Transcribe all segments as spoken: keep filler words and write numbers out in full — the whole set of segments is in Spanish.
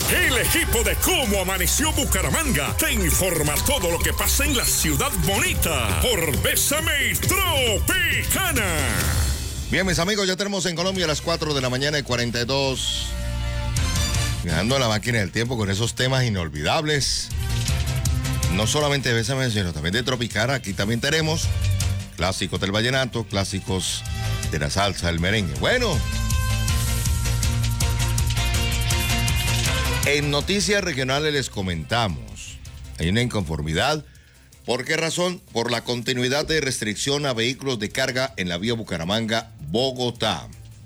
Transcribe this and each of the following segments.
El equipo de Cómo Amaneció Bucaramanga te informa todo lo que pasa en la ciudad bonita por Bésame Tropicana. Bien, mis amigos, ya tenemos en Colombia a las cuatro de la mañana y cuarenta y dos. Viajando la máquina del tiempo con esos temas inolvidables. No solamente de Bésame, sino también de Tropicana. Aquí también tenemos clásicos del vallenato, clásicos de la salsa, del merengue. Bueno, en noticias regionales les comentamos, hay una inconformidad. ¿Por qué razón? Por la continuidad de restricción a vehículos de carga en la vía Bucaramanga-Bogotá.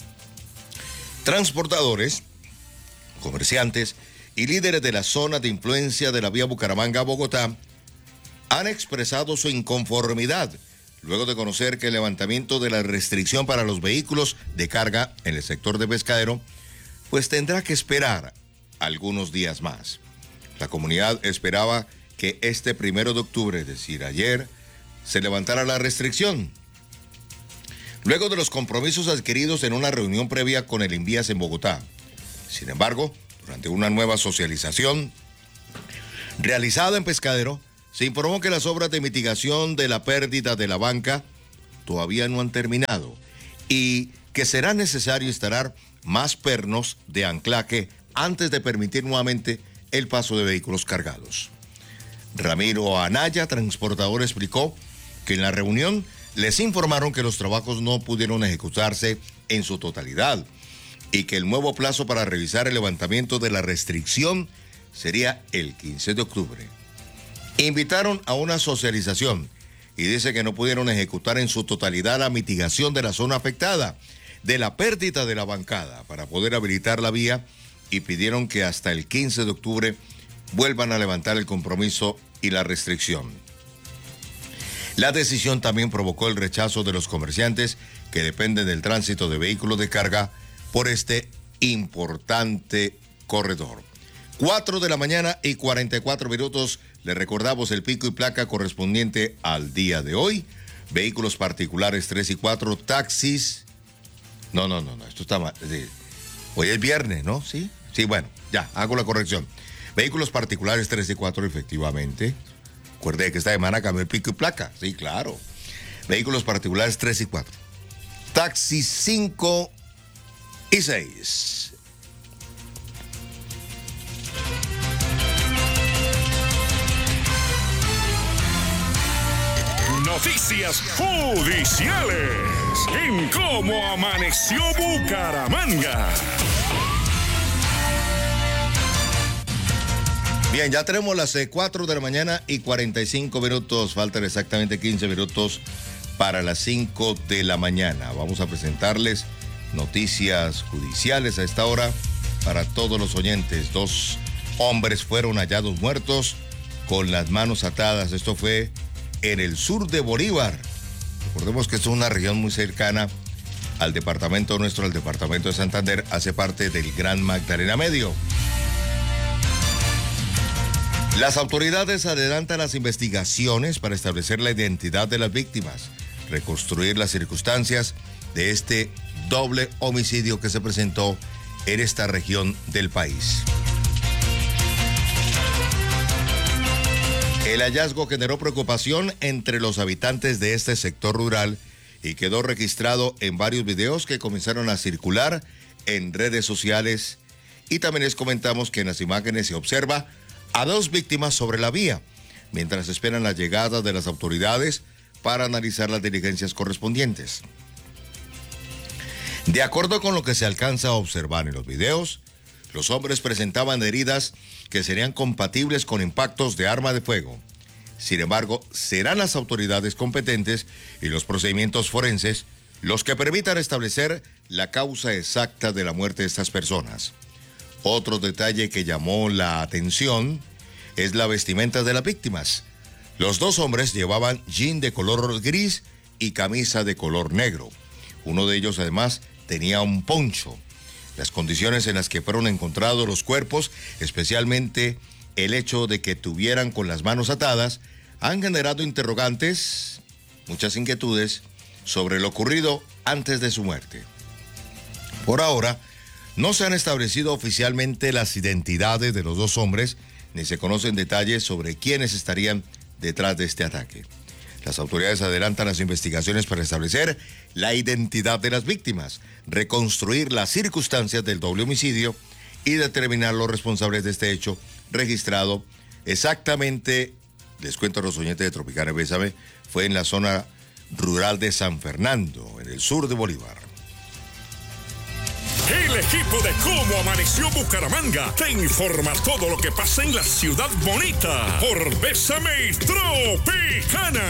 Transportadores, comerciantes y líderes de la zona de influencia de la vía Bucaramanga-Bogotá han expresado su inconformidad luego de conocer que el levantamiento de la restricción para los vehículos de carga en el sector de Pescadero pues tendrá que esperar algunos días más. La comunidad esperaba que este primero de octubre, es decir, ayer, se levantara la restricción. Luego de los compromisos adquiridos en una reunión previa con el Invías en Bogotá. Sin embargo, durante una nueva socialización realizada en Pescadero, se informó que las obras de mitigación de la pérdida de la banca todavía no han terminado y que será necesario instalar más pernos de anclaje antes de permitir nuevamente el paso de vehículos cargados. Ramiro Anaya, transportador, explicó que en la reunión les informaron que los trabajos no pudieron ejecutarse en su totalidad y que el nuevo plazo para revisar el levantamiento de la restricción sería el quince de octubre. Invitaron a una socialización y dice que no pudieron ejecutar en su totalidad la mitigación de la zona afectada, de la pérdida de la bancada para poder habilitar la vía y pidieron que hasta el quince de octubre vuelvan a levantar el compromiso y la restricción. La decisión también provocó el rechazo de los comerciantes que dependen del tránsito de vehículos de carga por este importante corredor. cuatro de la mañana y cuarenta y cuatro minutos, le recordamos el pico y placa correspondiente al día de hoy. Vehículos particulares tres y cuatro, taxis. No, no, no, no, esto está mal. Hoy es viernes, ¿no? Sí, sí, bueno, ya, hago la corrección. Vehículos particulares tres y cuatro, efectivamente. Recuerde que esta semana cambió el pico y placa. Sí, claro. Vehículos particulares tres y cuatro. Taxis cinco y seis. Noticias judiciales en Cómo Amaneció Bucaramanga. Bien, ya tenemos las cuatro de la mañana y cuarenta y cinco minutos. Faltan exactamente quince minutos para las cinco de la mañana. Vamos a presentarles noticias judiciales a esta hora para todos los oyentes. Dos hombres fueron hallados muertos con las manos atadas. Esto fue en el sur de Bolívar. Recordemos que esto es una región muy cercana al departamento nuestro, al departamento de Santander. Hace parte del Gran Magdalena Medio. Las autoridades adelantan las investigaciones para establecer la identidad de las víctimas, reconstruir las circunstancias de este doble homicidio que se presentó en esta región del país. El hallazgo generó preocupación entre los habitantes de este sector rural y quedó registrado en varios videos que comenzaron a circular en redes sociales. Y también les comentamos que en las imágenes se observa a dos víctimas sobre la vía, mientras esperan la llegada de las autoridades para analizar las diligencias correspondientes. De acuerdo con lo que se alcanza a observar en los videos, los hombres presentaban heridas que serían compatibles con impactos de arma de fuego. Sin embargo, serán las autoridades competentes y los procedimientos forenses los que permitan establecer la causa exacta de la muerte de estas personas. Otro detalle que llamó la atención es la vestimenta de las víctimas. Los dos hombres llevaban jean de color gris y camisa de color negro. Uno de ellos además tenía un poncho. Las condiciones en las que fueron encontrados los cuerpos, especialmente el hecho de que tuvieran con las manos atadas, han generado interrogantes, muchas inquietudes sobre lo ocurrido antes de su muerte. Por ahora, No se han establecido oficialmente las identidades de los dos hombres, ni se conocen detalles sobre quiénes estarían detrás de este ataque. Las autoridades adelantan las investigaciones para establecer la identidad de las víctimas, reconstruir las circunstancias del doble homicidio y determinar los responsables de este hecho registrado exactamente, les cuento a los oyentes de Tropicana Bésame, fue en la zona rural de San Fernando, en el sur de Bolívar. El equipo de Cómo Amaneció Bucaramanga te informa todo lo que pasa en la ciudad bonita por Bésame Tropicana.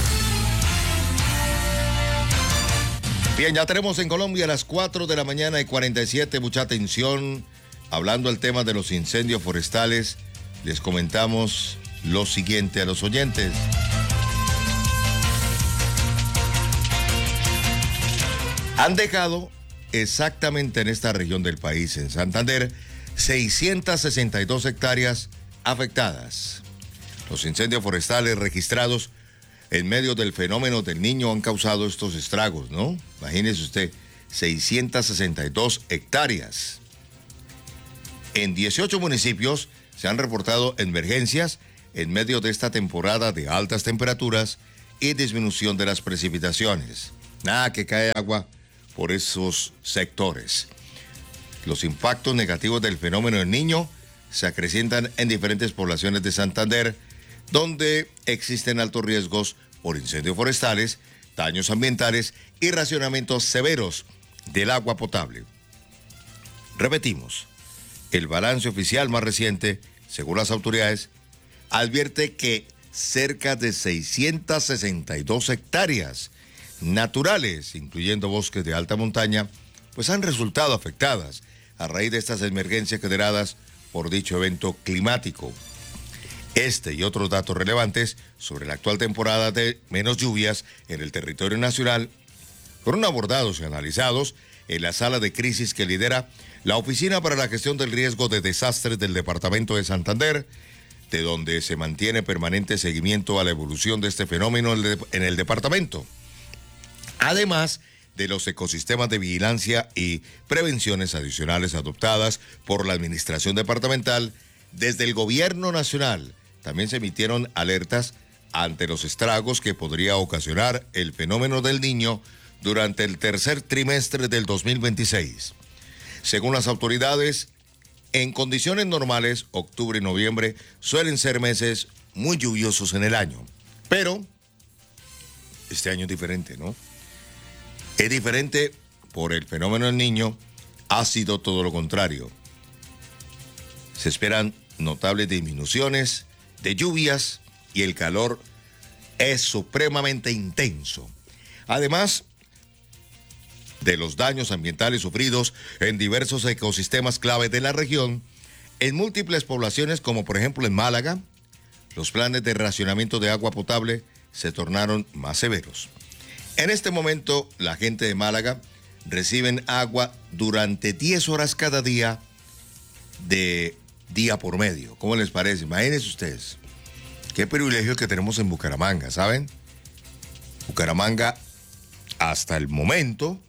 Bien, ya tenemos en Colombia a las cuatro de la mañana y cuarenta y siete, mucha atención. Hablando del tema de los incendios forestales, les comentamos lo siguiente a los oyentes. Han dejado exactamente en esta región del país, en Santander, seiscientas sesenta y dos hectáreas afectadas. Los incendios forestales registrados en medio del fenómeno del Niño han causado estos estragos, ¿no? Imagínese usted, seiscientas sesenta y dos hectáreas. En dieciocho municipios se han reportado emergencias en medio de esta temporada de altas temperaturas y disminución de las precipitaciones. Nada que cae agua por esos sectores. Los impactos negativos del fenómeno del Niño se acrecientan en diferentes poblaciones de Santander, donde existen altos riesgos por incendios forestales, daños ambientales y racionamientos severos del agua potable. Repetimos, el balance oficial más reciente, según las autoridades, advierte que cerca de seiscientas sesenta y dos hectáreas naturales, incluyendo bosques de alta montaña, pues han resultado afectadas a raíz de estas emergencias generadas por dicho evento climático. Este y otros datos relevantes sobre la actual temporada de menos lluvias en el territorio nacional fueron abordados y analizados en la sala de crisis que lidera la Oficina para la Gestión del Riesgo de Desastres del Departamento de Santander, de donde se mantiene permanente seguimiento a la evolución de este fenómeno en el departamento, además de los ecosistemas de vigilancia y prevenciones adicionales adoptadas por la Administración Departamental. Desde el Gobierno Nacional también se emitieron alertas ante los estragos que podría ocasionar el fenómeno del Niño durante el tercer trimestre del dos mil veintiséis. Según las autoridades, en condiciones normales, octubre y noviembre suelen ser meses muy lluviosos en el año. Pero este año es diferente, ¿no? Es diferente por el fenómeno del Niño, ha sido todo lo contrario. Se esperan notables disminuciones de lluvias y el calor es supremamente intenso. Además de los daños ambientales sufridos en diversos ecosistemas clave de la región, en múltiples poblaciones como por ejemplo en Málaga, los planes de racionamiento de agua potable se tornaron más severos. En este momento, la gente de Málaga reciben agua durante diez horas cada día, de día por medio. ¿Cómo les parece? Imagínense ustedes. Qué privilegio que tenemos en Bucaramanga, ¿saben? Bucaramanga, hasta el momento,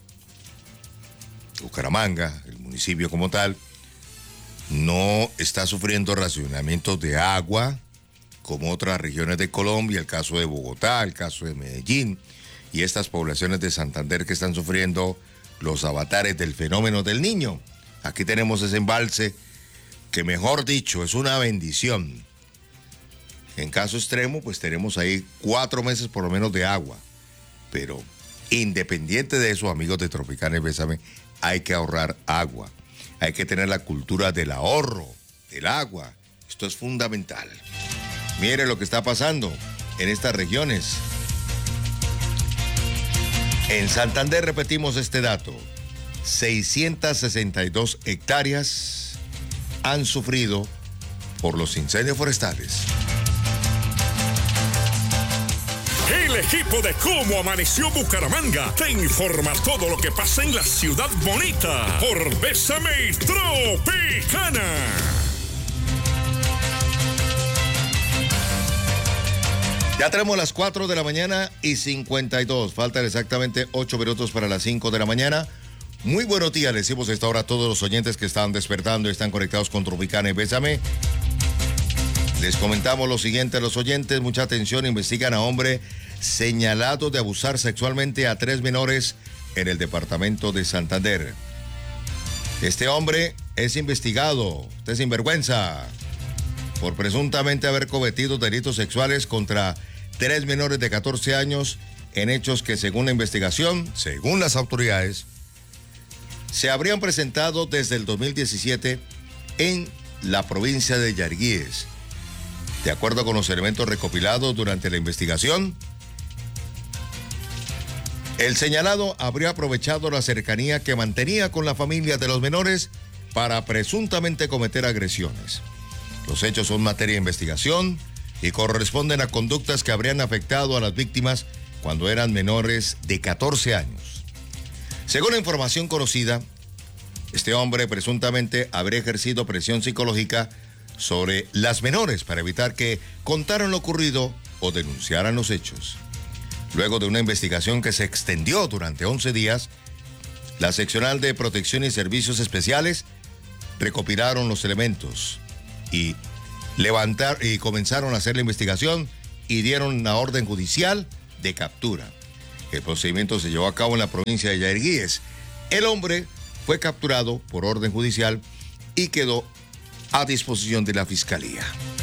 Bucaramanga, el municipio como tal, no está sufriendo racionamientos de agua como otras regiones de Colombia, el caso de Bogotá, el caso de Medellín y estas poblaciones de Santander que están sufriendo los avatares del fenómeno del Niño. Aquí tenemos ese embalse que, mejor dicho, es una bendición. En caso extremo, pues tenemos ahí cuatro meses por lo menos de agua. Pero independiente de eso, amigos de Tropicana Bésame, hay que ahorrar agua. Hay que tener la cultura del ahorro del agua. Esto es fundamental. Mire lo que está pasando en estas regiones. En Santander repetimos este dato. seiscientas sesenta y dos hectáreas han sufrido por los incendios forestales. El equipo de Cómo Amaneció Bucaramanga te informa todo lo que pasa en la ciudad bonita por Bésame Tropicana. Ya tenemos las cuatro de la mañana y cincuenta y dos. Faltan exactamente ocho minutos para las cinco de la mañana. Muy buenos días, les decimos a esta hora a todos los oyentes que están despertando y están conectados con Tropicana y Bésame. Les comentamos lo siguiente a los oyentes, mucha atención, investigan a hombre señalado de abusar sexualmente a tres menores en el departamento de Santander. Este hombre es investigado, usted sinvergüenza, por presuntamente haber cometido delitos sexuales contra tres menores de catorce años en hechos que según la investigación, según las autoridades, se habrían presentado desde el dos mil diecisiete en la provincia de Yariguíes. De acuerdo con los elementos recopilados durante la investigación, el señalado habría aprovechado la cercanía que mantenía con la familia de los menores para presuntamente cometer agresiones. Los hechos son materia de investigación y corresponden a conductas que habrían afectado a las víctimas cuando eran menores de catorce años. Según la información conocida, este hombre presuntamente habría ejercido presión psicológica sobre las menores para evitar que contaran lo ocurrido o denunciaran los hechos. Luego de una investigación que se extendió durante once días, la Seccional de Protección y Servicios Especiales recopilaron los elementos y, levantar, y comenzaron a hacer la investigación y dieron una orden judicial de captura. El procedimiento se llevó a cabo en la provincia de Yariguíes. El hombre fue capturado por orden judicial y quedó a disposición de la Fiscalía.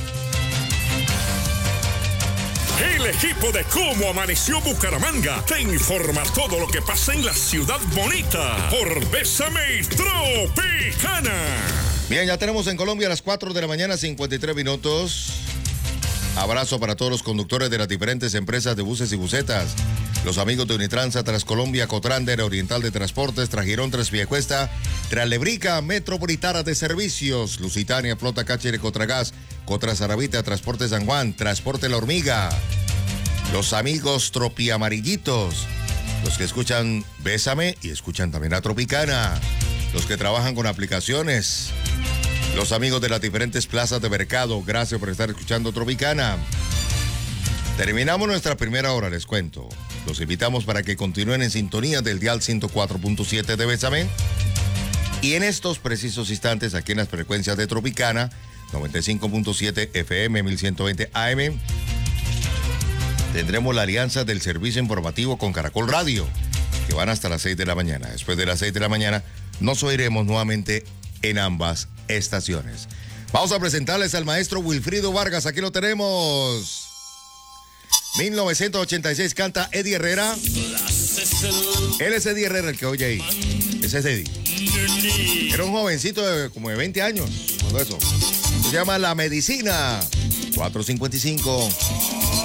El equipo de Cómo Amaneció Bucaramanga te informa todo lo que pasa en la ciudad bonita por Bésame Tropicana. Bien, ya tenemos en Colombia a las cuatro de la mañana, cincuenta y tres minutos. Abrazo para todos los conductores de las diferentes empresas de buses y busetas. Los amigos de Unitransa, Transcolombia, Cotrander, Oriental de Transportes, Tragirón, Transpiecuesta, Tralebrica, Metropolitana de Servicios, Lusitania, Flota Cáceres, Cotragas, Cotrasaravita, Transporte San Juan, Transporte La Hormiga. Los amigos Tropiamarillitos, los que escuchan Bésame y escuchan también a Tropicana. Los que trabajan con aplicaciones. Los amigos de las diferentes plazas de mercado, gracias por estar escuchando Tropicana. Terminamos nuestra primera hora, les cuento. Los invitamos para que continúen en sintonía del dial ciento cuatro punto siete de Bésame. Y en estos precisos instantes, aquí en las frecuencias de Tropicana, noventa y cinco punto siete F M, mil ciento veinte A M, tendremos la alianza del servicio informativo con Caracol Radio, que van hasta las seis de la mañana. Después de las seis de la mañana, nos oiremos nuevamente en ambas estaciones. Vamos a presentarles al maestro Wilfrido Vargas. Aquí lo tenemos. mil novecientos ochenta y seis canta Eddie Herrera. Él es Eddie Herrera, el que oye ahí. Ese es Eddie. Era un jovencito de como de veinte años. Todo eso. Se llama La Medicina. cuatrocientos cincuenta y cinco.